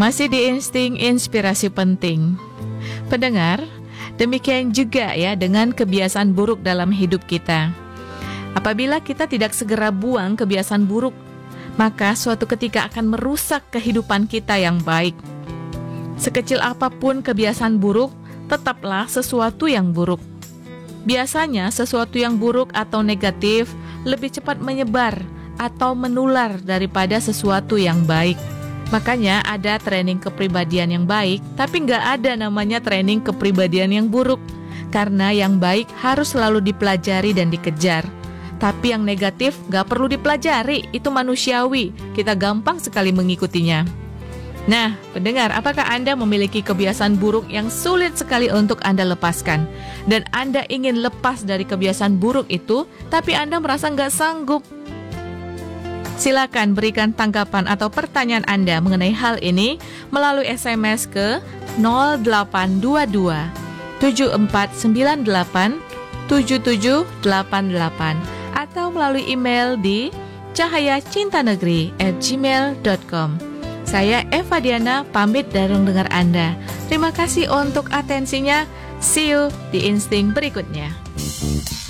Masih di Insting Inspirasi Penting. Pendengar, demikian juga ya dengan kebiasaan buruk dalam hidup kita. Apabila kita tidak segera buang kebiasaan buruk, maka suatu ketika akan merusak kehidupan kita yang baik. Sekecil apapun kebiasaan buruk, tetaplah sesuatu yang buruk. Biasanya sesuatu yang buruk atau negatif lebih cepat menyebar atau menular daripada sesuatu yang baik. Makanya ada training kepribadian yang baik, tapi nggak ada namanya training kepribadian yang buruk. Karena yang baik harus selalu dipelajari dan dikejar. Tapi yang negatif nggak perlu dipelajari, itu manusiawi. Kita gampang sekali mengikutinya. Nah, pendengar, apakah Anda memiliki kebiasaan buruk yang sulit sekali untuk Anda lepaskan? Dan Anda ingin lepas dari kebiasaan buruk itu, tapi Anda merasa nggak sanggup? Silakan berikan tanggapan atau pertanyaan Anda mengenai hal ini melalui SMS ke 0822 7498 7788 atau melalui email di cahayacintanegeri@gmail.com. Saya Eva Diana pamit dari dengar Anda. Terima kasih untuk atensinya. See you di Insting berikutnya.